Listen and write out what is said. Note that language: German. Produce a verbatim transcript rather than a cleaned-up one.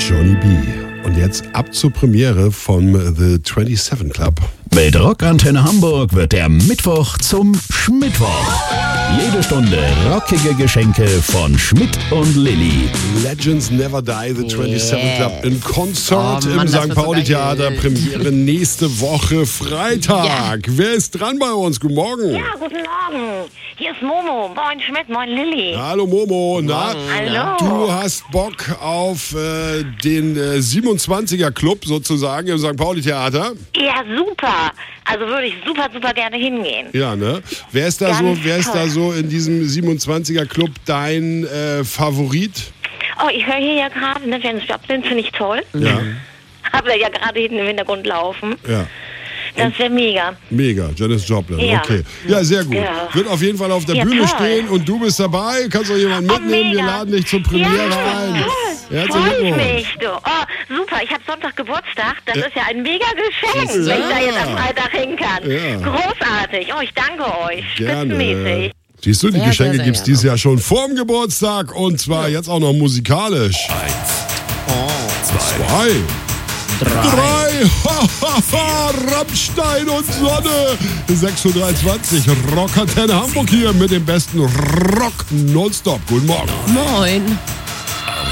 Johnny B. Und jetzt ab zur Premiere vom The siebenundzwanzig Club. Mit Rockantenne Hamburg wird der Mittwoch zum Schmittwoch. Jede Stunde rockige Geschenke von Schmidt und Lilly. Legends Never Die, The siebenundzwanzig Club in Konzert Oh Mann, im das Sankt wird so Pauli Theater. geil. Premiere nächste Woche Freitag. Wer ist dran bei uns? Guten Morgen. Ja, guten Morgen. Hier ist Momo. Moin Schmidt, moin Lilly. Hallo Momo. Na, Hallo. du hast Bock auf äh, den äh, siebenundzwanziger Club sozusagen im Sankt Pauli Theater? Ja, super. Also würde ich super, super gerne hingehen. Ja, ne? Wer ist da Ganz so, wer ist toll. da so in diesem siebenundzwanziger Club dein äh, Favorit? Oh, ich höre hier ja gerade, ne, Janis Joplin finde ich toll. Ja, Habe ja gerade hinten im Hintergrund laufen. ja. Das wäre mega. Mega, Janis Joplin, Ja. okay. Ja, sehr gut. Ja. Wird auf jeden Fall auf der Ja, Bühne toll. stehen und du bist dabei. Kannst auch jemanden Oh, mitnehmen. Wir mega. laden dich zur Premiere ja, ein. toll. Herzlichen Freue ich Glückwunsch. mich, du. Oh, super. Ich habe Sonntag Geburtstag. Das Ja. ist ja ein mega Geschenk, Ja. wenn ich da jetzt am Freitag hin kann. Ja. Großartig. Oh, ich danke euch. Gerne. Spitzenmäßig. Siehst du, die Sehr, Geschenke sehr, sehr gibt es dieses Jahr schon vorm Geburtstag und zwar jetzt auch noch musikalisch. Zwei. Drei. Rammstein und Sonne. sechs Uhr dreiundzwanzig. Rockantenne Hamburg hier mit dem besten Rock nonstop. Guten Morgen. Moin.